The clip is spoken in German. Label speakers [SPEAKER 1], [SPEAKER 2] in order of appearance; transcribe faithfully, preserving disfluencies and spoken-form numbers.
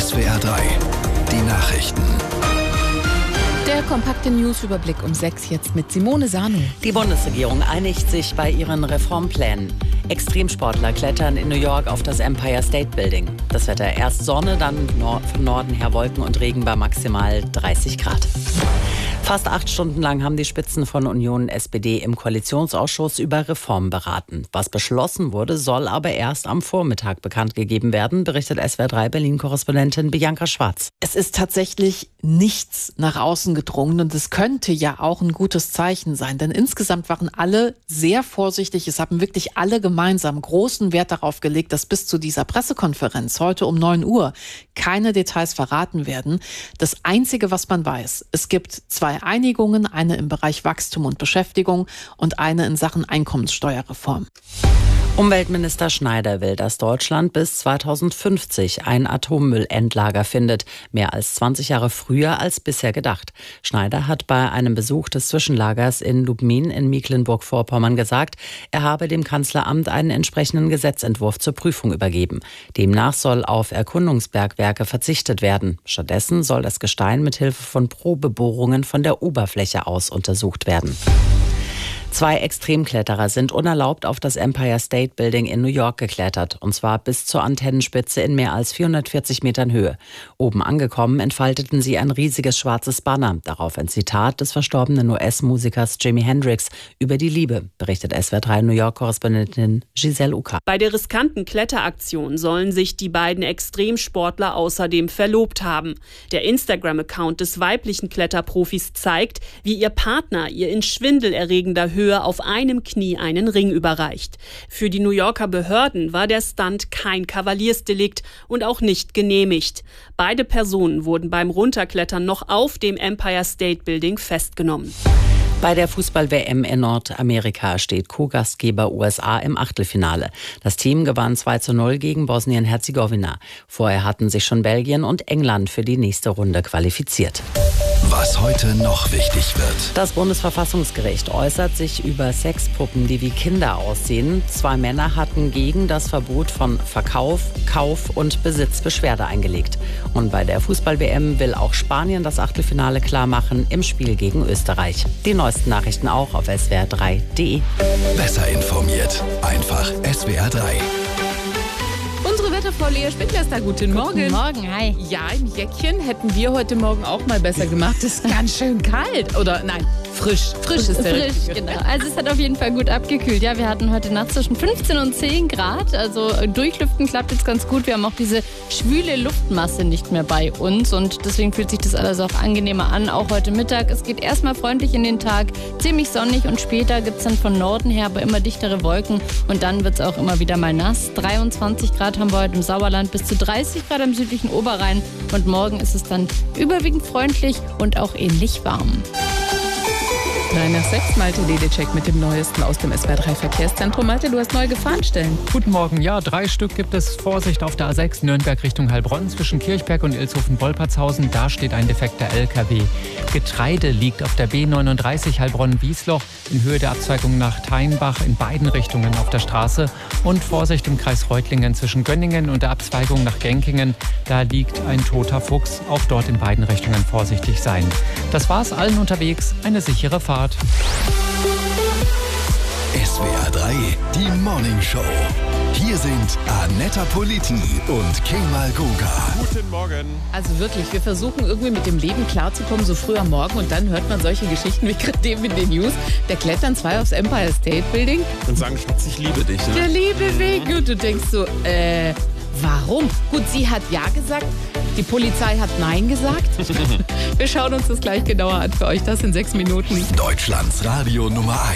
[SPEAKER 1] S W R drei, die Nachrichten.
[SPEAKER 2] Der kompakte Newsüberblick um sechs jetzt mit Simone Sano.
[SPEAKER 3] Die Bundesregierung einigt sich bei ihren Reformplänen. Extremsportler klettern in New York auf das Empire State Building. Das Wetter erst Sonne, dann von Norden her Wolken und Regen bei maximal dreißig Grad. Fast acht Stunden lang haben die Spitzen von Union und S P D im Koalitionsausschuss über Reformen beraten. Was beschlossen wurde, soll aber erst am Vormittag bekannt gegeben werden, berichtet S W R drei Berlin-Korrespondentin Bianca Schwarz.
[SPEAKER 2] Es ist tatsächlich nichts nach außen gedrungen und es könnte ja auch ein gutes Zeichen sein, denn insgesamt waren alle sehr vorsichtig. Es haben wirklich alle gemeinsam großen Wert darauf gelegt, dass bis zu dieser Pressekonferenz heute um neun Uhr keine Details verraten werden. Das Einzige, was man weiß, es gibt zwei Einigungen, eine im Bereich Wachstum und Beschäftigung und eine in Sachen Einkommenssteuerreform.
[SPEAKER 3] Umweltminister Schneider will, dass Deutschland bis zweitausendfünfzig ein Atommüllendlager findet. Mehr als zwanzig Jahre früher als bisher gedacht. Schneider hat bei einem Besuch des Zwischenlagers in Lubmin in Mecklenburg-Vorpommern gesagt, er habe dem Kanzleramt einen entsprechenden Gesetzentwurf zur Prüfung übergeben. Demnach soll auf Erkundungsbergwerke verzichtet werden. Stattdessen soll das Gestein mit Hilfe von Probebohrungen von der Oberfläche aus untersucht werden. Zwei Extremkletterer sind unerlaubt auf das Empire State Building in New York geklettert, und zwar bis zur Antennenspitze in mehr als vierhundertvierzig Metern Höhe. Oben angekommen entfalteten sie ein riesiges schwarzes Banner, darauf ein Zitat des verstorbenen U S-Musikers Jimi Hendrix über die Liebe, berichtet S W R drei New York-Korrespondentin Giselle Uka.
[SPEAKER 4] Bei der riskanten Kletteraktion sollen sich die beiden Extremsportler außerdem verlobt haben. Der Instagram-Account des weiblichen Kletterprofis zeigt, wie ihr Partner ihr in schwindelerregender Höhe auf einem Knie einen Ring überreicht. Für die New Yorker Behörden war der Stunt kein Kavaliersdelikt und auch nicht genehmigt. Beide Personen wurden beim Runterklettern noch auf dem Empire State Building festgenommen.
[SPEAKER 3] Bei der Fußball-W M in Nordamerika steht Co-Gastgeber U S A im Achtelfinale. Das Team gewann zwei zu null gegen Bosnien-Herzegowina. Vorher hatten sich schon Belgien und England für die nächste Runde qualifiziert.
[SPEAKER 1] Was heute noch wichtig wird.
[SPEAKER 3] Das Bundesverfassungsgericht äußert sich über Sexpuppen, die wie Kinder aussehen. Zwei Männer hatten gegen das Verbot von Verkauf, Kauf und Besitz Beschwerde eingelegt. Und bei der Fußball-W M will auch Spanien das Achtelfinale klarmachen im Spiel gegen Österreich. Die neuesten Nachrichten auch auf S W R drei Punkt de.
[SPEAKER 1] Besser informiert, einfach S W R drei.
[SPEAKER 2] Unsere Wetterfrau Lea Spindler ist da. Guten Morgen.
[SPEAKER 5] Guten Morgen, hi.
[SPEAKER 2] Ja, ein Jäckchen hätten wir heute Morgen auch mal besser gemacht. Es ist ganz schön kalt. Oder nein, frisch. Frisch ist der
[SPEAKER 5] Frisch,
[SPEAKER 2] richtige.
[SPEAKER 5] genau. Also es hat auf jeden Fall gut abgekühlt. Ja, wir hatten heute Nacht zwischen fünfzehn und zehn Grad. Also durchlüften klappt jetzt ganz gut. Wir haben auch diese schwüle Luftmasse nicht mehr bei uns. Und deswegen fühlt sich das alles auch angenehmer an. Auch heute Mittag. Es geht erstmal freundlich in den Tag. Ziemlich sonnig und später gibt es dann von Norden her aber immer dichtere Wolken. Und dann wird es auch immer wieder mal nass. dreiundzwanzig Grad haben wir heute im Sauerland, bis zu dreißig Grad am südlichen Oberrhein. Und morgen ist es dann überwiegend freundlich und auch ähnlich warm.
[SPEAKER 2] Drei nach sechs, Malte Ledecek mit dem Neuesten aus dem S W R drei Verkehrszentrum. Malte, du hast neue Gefahrenstellen.
[SPEAKER 6] Guten Morgen. Ja, drei Stück gibt es. Vorsicht auf der A sechs Nürnberg Richtung Heilbronn zwischen Kirchberg und Ilshofen-Wolpertshausen. Da steht ein defekter L K W. Getreide liegt auf der B neununddreißig Heilbronn-Wiesloch in Höhe der Abzweigung nach Teinbach in beiden Richtungen auf der Straße. Und Vorsicht im Kreis Reutlingen zwischen Gönningen und der Abzweigung nach Genkingen. Da liegt ein toter Fuchs. Auch dort in beiden Richtungen vorsichtig sein. Das war's, allen unterwegs. Eine sichere Fahrt.
[SPEAKER 1] S W R drei, die Morning Show. Hier sind Annetta Politi und Kemal Goga.
[SPEAKER 7] Guten Morgen.
[SPEAKER 2] Also wirklich, wir versuchen irgendwie mit dem Leben klarzukommen, so früh am Morgen. Und dann hört man solche Geschichten wie gerade eben in den News. Da klettern zwei aufs Empire State Building.
[SPEAKER 7] Und sagen, Schatz, ich liebe dich. Ne?
[SPEAKER 2] Der liebe Weg. Und du denkst so, äh, warum? Gut, sie hat ja gesagt. Die Polizei hat Nein gesagt. Wir schauen uns das gleich genauer an für euch. Das in sechs Minuten.
[SPEAKER 1] Deutschlands Radio Nummer eins.